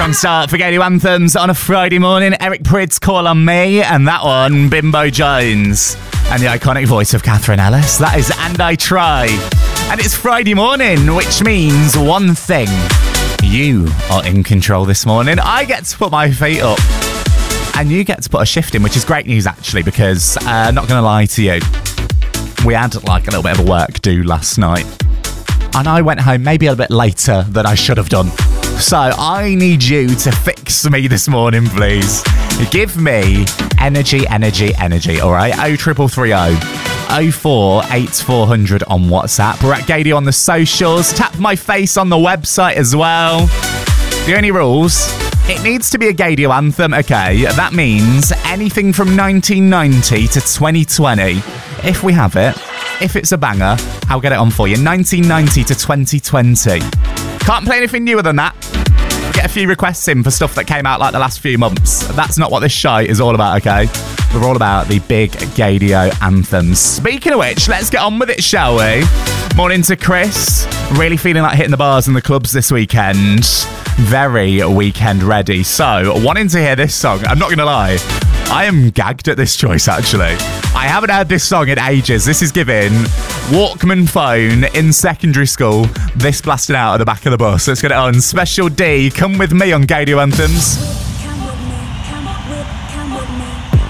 Strong start for Gadio Anthems on a Friday morning. Eric Prydz, Call on Me, and that one, Bimbo Jones. And the iconic voice of Catherine Ellis. That is And I Try. And it's Friday morning, which means one thing. You are in control this morning. I get to put my feet up. And you get to put a shift in, which is great news, actually, because, not going to lie to you, we had, like, a little bit of a work do last night. And I went home maybe a bit later than I should have done. So I need you to fix me this morning, please. Give me energy, all right? 0330 048400 on WhatsApp. We're at Gadio on the socials. Tap my face on the website as well. The only rules, it needs to be a Gadio anthem, okay? That means anything from 1990 to 2020. If we have it, if it's a banger, I'll get it on for you. 1990 to 2020. Can't play anything newer than that. Get a few requests in for stuff that came out like the last few months. That's not what this show is all about, okay? We're all about the big Gadio anthems. Speaking of which, let's get on with it, shall we? Morning to Chris. Really feeling like hitting the bars and the clubs this weekend. Very weekend ready. So, wanting to hear this song, I'm not going to lie, I am gagged at this choice, actually. I haven't heard this song in ages. This is giving Walkman phone in secondary school. This blasted out at the back of the bus. Let's get it on. Special D, come with me on Gadio Anthems.